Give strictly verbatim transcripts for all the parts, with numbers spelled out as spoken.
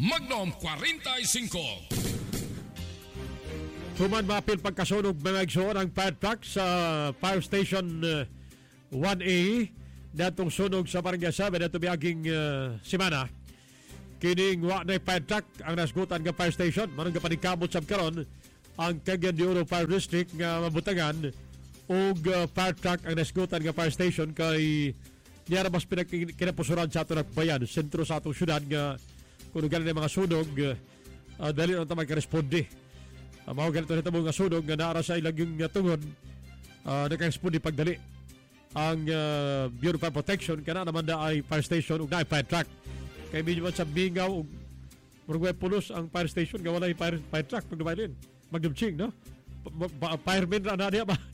Magnum forty-five. Human mapil pagkasunog mga igsoon ang fire truck sa Fire Station uh, one A datong sunog sa Barangay seven dato biaging uh, simana. Kining wa na fire truck ang nasgutan nga fire station manang gapaningkamot sab karon ang Cagayan de Oro Fire District nga mabutangan og uh, fire truck ang nasgutan nga fire station kay niya mas pinakinapusuran sa ato bayan sentro sa atong syudad nga kung galing mga sunog uh, dali na tamang karesponde. Uh, Mao ganito na mga sunog nga naara sa ilang yung uh, tungod uh, nakaresponde pagdali ang uh, Bureau of Fire Protection kana naman da ay fire station ug na fire truck kay medyo man sa bingaw ug murag pulos ang fire station nga walay fire, fire truck pag dumailin magdumching no pa, pa, fireman ra na diya ba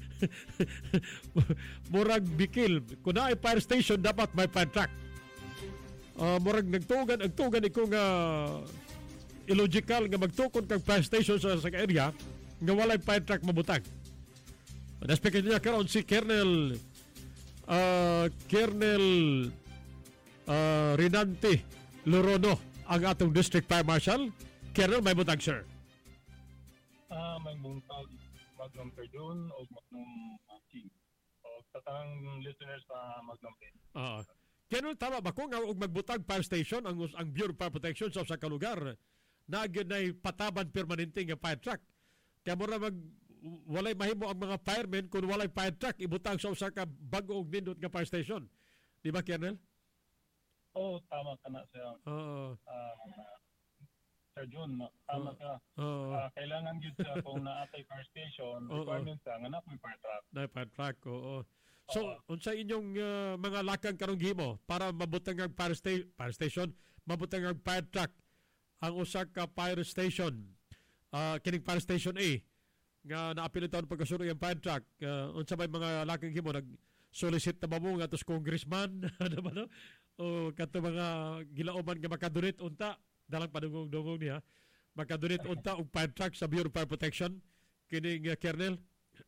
murag bikil kun na ay fire station dapat may fire truck uh, murag nagtugan ang tugan iko nga illogical nga magtukod kag fire station sa, sa area nga walay fire truck mabutang. Na-speaker niya karon si Colonel uh, Colonel uh, Rinante Lorono ang atong District Fire Marshal. Colonel, may butang, sir. Ah, uh, may buntag Magnum Perdun o Magnum King. O tatang listeners sa Magnum King. Ah. Uh, Colonel, tama ba ko nga og magbutag fire station ang ang Bureau of Fire Protection sa usa ka lugar na nay pataban permanente nga fire truck. Kaya mo mag walay mahimo ang mga firemen kung walay fire truck ibutang sa usa ka bag-o og nindot nga fire station. Di ba, Colonel? Oo, oh, tama ka na siya. Oo. Uh, uh, Sir Jun, tama ka. Uh, uh, kailangan yun siya kung naatay fire station, uh, requirement uh, sa nga na may fire truck. Na fire truck, oo. So, uh, unsa inyong uh, mga lakang karong gihimo para mabutang ang fire, sta- fire station, mabutang ang fire truck ang usa ka fire station, uh, kining fire station A nga naapil ito ang pagkasunog ang fire truck, uh, unsa may mga lakang himo nag-solicit na ba mo nga tos congressman ano ba no? O kato mga gilaoman nga makadunit unta dalang padungong-dungong niya makadunit unta og fire truck sa Bureau of Fire Protection kining uh, Colonel?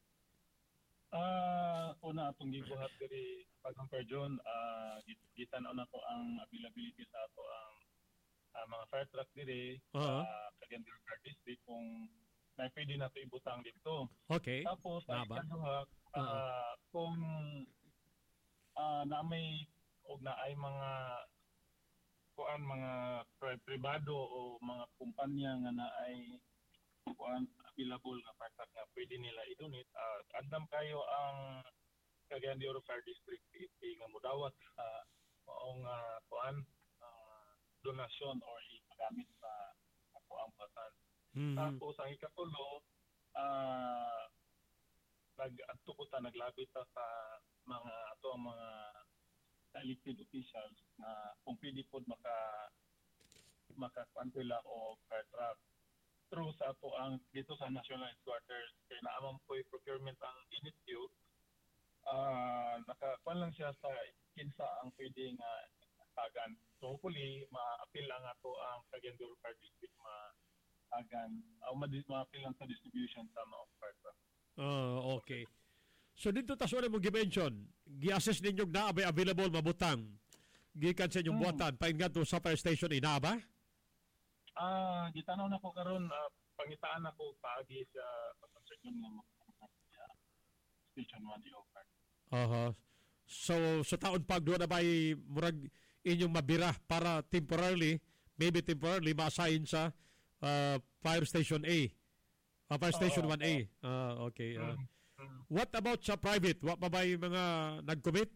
Ah, uh, una atong gibuhat diri pag-compare John, uh, gitan-aw na ko ang availability sa ato ang uh, mga fire truck diri sa uh, Cagayan de Oro Fire District kung na pwede na ito ibutang dito. Okay. Tapos, sa ikaduha, uh, uh, kung uh, na may o na ay mga kuan mga pribado o mga kumpanya nga na ay kuan available nga fire truck nga pwede nila i-donate, uh, andam kayo ang Cagayan de Oro Fire District nga mudawat sa uh, maong uh, kuan uh, donasyon or ipagamit sa ako ang batan. Mm-hmm. Tapos ang ikatulo, uh, nag-adto ko ta, naglabit ta sa mga ato ang mga elected officials na kung pwede po maka makakwantila o fire truck through sa ato ang dito sa National Headquarters kaya naamang po yung procurement ang institute. Uh, nakakuan lang siya sa kinsa ang pwedeng uh, tagan. So hopefully, ma-appeal lang ato ang Cagayan de Oro Fire District ma-tagan o ma-appeal lang sa distribution sa mga fire truck. Oh, okay. So dito tas wala mo gi-mention, gi-assess ninyo na abay available mabutang gikan sa inyong hmm. buhatan pain nga to sa fire station ina ba? Ah, uh, gitanaw na ko karon uh, pangitaan ako paagi sa pagkonstruksyon ng station one A offer. Aha. So sa taon pag doon na ba'y murag inyong mabira para temporarily, maybe temporarily ma-assign sa uh, fire station A. Uh, fire station uh, one A. Uh, uh, okay. Uh, mm-hmm. What about sa private? What pa ba yung mga nag-commit?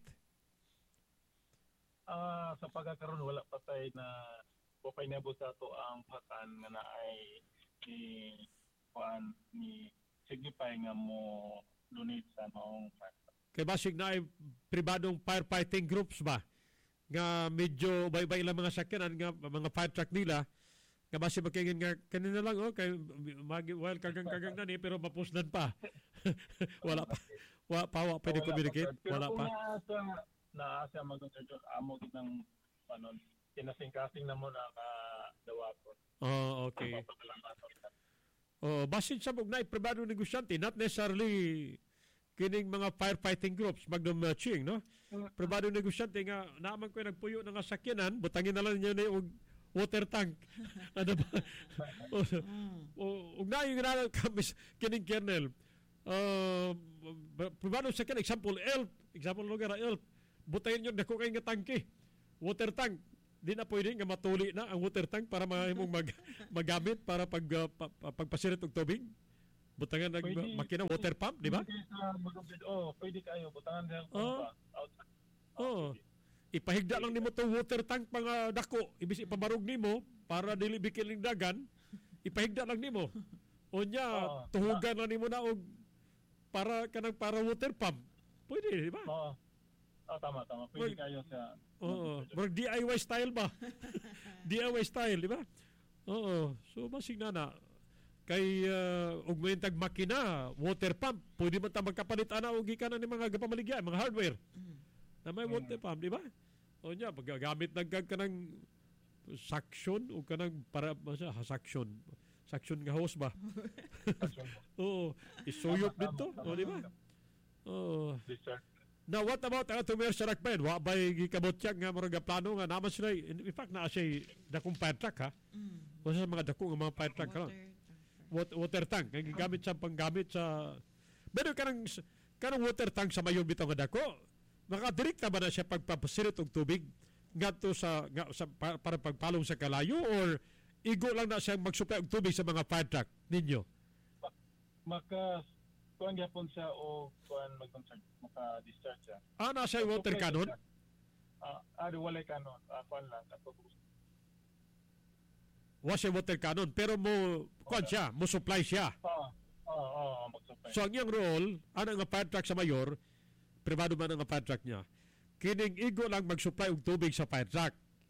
Uh, sa pagkakaroon, wala pa tayo na pupay na sa ito ang patan na ay ni kuan ni signify nga mo donate sa maong fire. Kaya basig na ay pribadong firefighting groups ba? Nga medyo bay-bay lang mga sakyanan nga mga fire truck nila nga basi magkingin nga kanina lang oh kay magi well kagang-kagang na ni pero mapusnan pa. Wala pa. Wa pa wa pwede communicate. Wala pa. Naasa naasa mag-interject amo gid ng panon kinasing-kasing na mo na uh, dawaton. Oh, okay. Oh, basin sa mga pribado negosyante, not necessarily kining mga firefighting groups, Magnum uh, Ching, no? Pribado negosyante nga, naman ko nagpuyo ng sakyanan, butangin na lang niya na og water tank. Ano ba? o, o, ug na yung ginala kami kining kernel. Uh, Pumano sa kan example, elf. Example lugar, elf. Butayin yung dako kayo nga tangke. Water tank. Di na pwede nga matuli na ang water tank para mahimong mag, magamit para pag, uh, pa, pa, pagpasirit og tubig. Butangan ng Pwede- makina, water pump, di ba? Pwede sa magupit, oh, pwede kayo, butangan sa Oh. pumpa, outside. Oo. pwede. Ipahigda lang nimo tong water tank pang uh, dako, ibis ipabarog nimo para dili bikiling dagan, ipahigda lang nimo. Unya, Oo. tuhugan lang nimo na og para kanang para water pump. Pwede, di ba? Oo. Oh, tama, tama. Pwede Mag- kayo sa... Oo. Mag D I Y style ba? D I Y style, di ba? Oo. So, masig na na. Kay uh, ug may tag makina, water pump, pwede man ta magkapalit ana og gikan ni mga gapamaligya, mga hardware. Na may water pump, di ba? O nya, paggagamit ng kag kanang suction o kanang para sa suction. Suction nga hose ba? Oo. Isuyop Tama, dito, tama, o di ba? tama. Oo. Discharge. Now, what about ang tumer sa rakbayan? Wa ba'y gikabotyak nga marag plano nga naman sila, in fact, na siya dakong fire truck, ha? O sa mga dakong nga mga fire truck, ha? Water, water tank. Ang gigamit sa panggamit sa... Pero kanang, kanang water tank sa mayon bitaw nga dako, makadirekta ba na siya pagpapasirit og tubig nga to sa, nga, sa para, para pagpalong sa kalayo or igo lang na siyang mag-supply og tubig sa mga fire truck ninyo? Maka... Kuhan gyapon siya o kuhan mag-concert, maka-discharge siya. Ah, nasa water Supply cannon? siya. Ah, ah, di walay kanon. Ah, kuhan lang. Kato, Was siya water cannon, pero mo, kuhan siya, mo supply siya. Oo, oo, oo, mag-supply. So ang iyang role, ana nga fire truck sa mayor, privado man ang fire truck niya, kining igo lang mag-supply og tubig sa fire truck.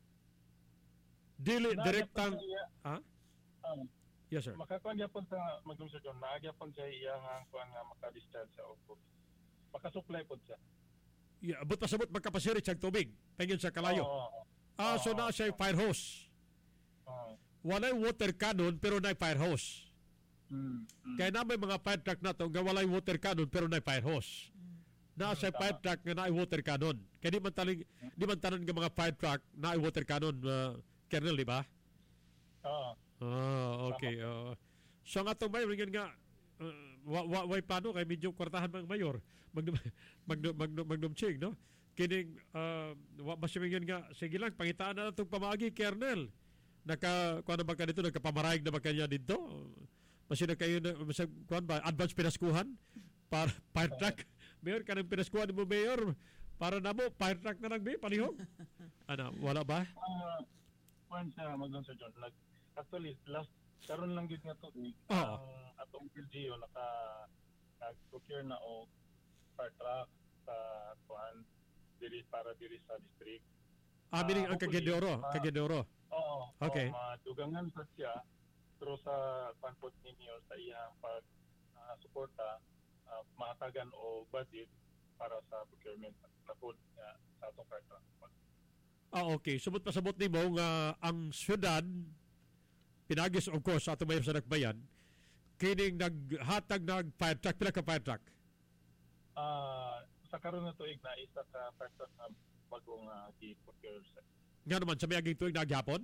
Dili Naagya direktang... po siya, Ha? ah, Yes, sir. makakuhan gyapon sa mag-concert yun, naagya po siya iyang kuhan nga maka-discharge siya o tubig. Maka-supply po siya. Yeah, but pasabot magkapasirit siyang tubig. Pengin sa kalayo. Oo, oo, Ah, so oo, na siya fire hose. oo. Walay water cannon pero na fire hose. Mm, mm. Kaya na may mga fire truck na to nga walay water cannon pero na fire hose. Na sa Tama. fire truck nga na water cannon. Kaya di man taling di man tanan nga mga fire truck na water cannon, uh, Colonel, di ba? Oo. Ah, okay. Uh, so nga itong mayor, nga nga, uh, wa, wa, way paano kay medyo kwartahan mga mayor, magnum, magnum, magnum, magnumching, no? Kining, uh, wa ba siya nga, sige lang, pangitaan na itong pamagi, Colonel. Naka, kuha na ba ka dito, nagkapamarayag na ba kanya dito? Masih na kayo, na, masih, kuha ba, advance pinaskuhan? Para, fire truck. Mayor, kanang pinaskuhan mo, Mayor, para na mo, fire truck na lang, may palihog. Ano, wala ba? Ah, kuhan siya mag-concert yun. Nag, actually, last, karon lang yun nga to, eh, Oo. ang atong L G O, naka, nag-procure na o fire truck sa kuhan, diri, para diri sa district. Ah, meaning Ah, ang hopefully, Cagadeoro, ah, Cagadeoro. Oo. Okay. Oo, madugangan sa siya pero sa panpot ni Mayor sa iyang pag uh, suporta uh, mahatagan o budget para sa procurement na food uh, sa atong karta. Ah, okay. Subot pasabot ni mo nga ang syudad, pinagis of course, sa atong mayor sa Nakbayan, kining naghatag ng fire truck, pila ka fire truck? Ah, sa karon na tuig na isa ka karta na bagong uh, gi-procure sa Nga naman, sa may aging tuwing naghapon?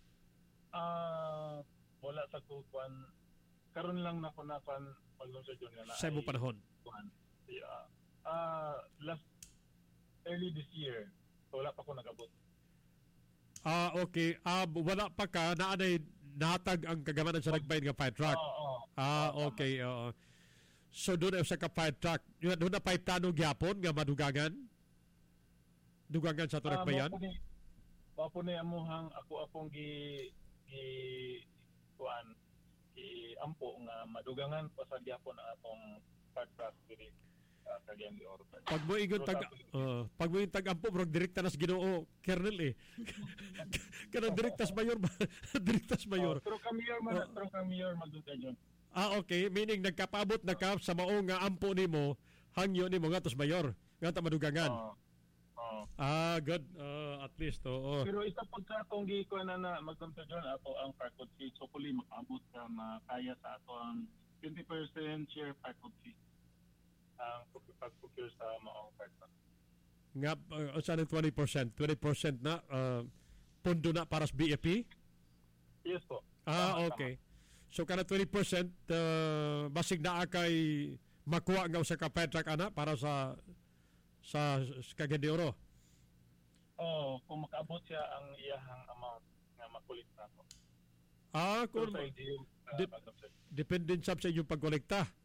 ah wala sa kukuan karon lang na ko na kan mag-concert yun nga na Sa imo ay- panahon. kuan. Yeah. Ah, last early this year, so wala pa ko nag-abot. Ah, okay. Ah, wala pa ka, naanay nahatag ang kagamanan sa Nakbayan nga fire truck. Oo, oo. Ah, Oo, okay. Oo. So, doon ay usa ka fire truck. Yun, doon na pipe tanong gyapon nga madugangan? Dugangan sa tama. Nakbayan? Ah, mao po ni- mao po ni amuhang ako akong gi gi kuan gi ampo nga madugangan pa sa gyapon ang atong fire truck diri sa Cagayan de Oro. Pag mo ingon tag uh, pag mo yung tag-ampo bro direkta nas Ginoo Colonel eh. Kanang direktas mayor ba? direktas mayor. Oh, pero kami yor man, Oh. pero kami yor magdugan yun. Ah, okay. Meaning nagkapabot na ka sa maong nga ampo nimo, hangyo nimo nga tos mayor. Nga ta madugangan. Oo. Oo. Ah, good. Uh, at least oo. Pero isa pag sa atong gikuan na na mag-concert yun, ato ang fire code fee. So, puli makaabot ka makaya sa ato ang twenty percent share fire code fee. Ang pag-procure sa maong fire code. Nga uh, sa twenty percent, twenty percent na uh, pundo na para sa B A P. Yes po. Ah, Tama, okay. So kana twenty percent uh, basig naa kay makuha nga usa ka Petrac ana para sa sa, sa Cagayan de Oro. Oh, kung makaabot siya ang iyahang amount nga makulit na po. Ah, So, kung sa L G U, uh, Dep- Madam Sir. depende sa sa inyong pagkolekta.